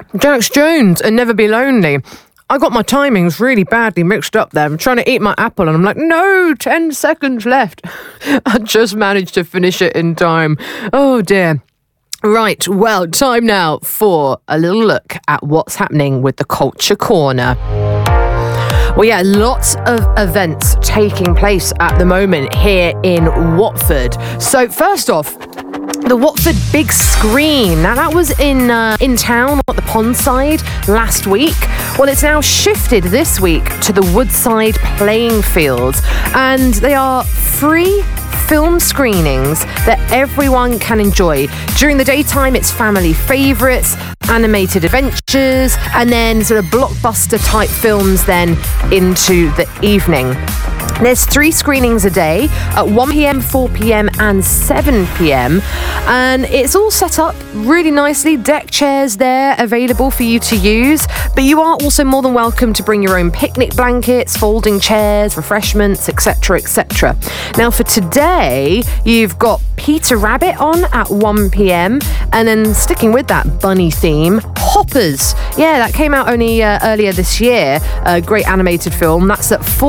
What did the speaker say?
Jax Jones and Never Be Lonely. I got my timings really badly mixed up there. I'm trying to eat my apple and I'm like, no, 10 seconds left. I just managed to finish it in time. Oh dear. Right, well, time now for a little look at what's happening with the Culture Corner. Well, yeah, lots of events taking place at the moment here in Watford. So first off, the Watford Big Screen. Now, that was in town at the Pondside last week. Well, it's now shifted this week to the Woodside playing fields. And they are free film screenings that everyone can enjoy. During the daytime, it's family favourites, animated adventures, and then sort of blockbuster type films then into the evening. There's 3 screenings a day at 1 p.m, 4 p.m, and 7 p.m. And it's all set up really nicely. Deck chairs there available for you to use. But you are also more than welcome to bring your own picnic blankets, folding chairs, refreshments, etc., etc. Now, for today, you've got Peter Rabbit on at 1 p.m. And then sticking with that bunny theme, Hoppers. Yeah, that came out only earlier this year. A great animated film. That's at 4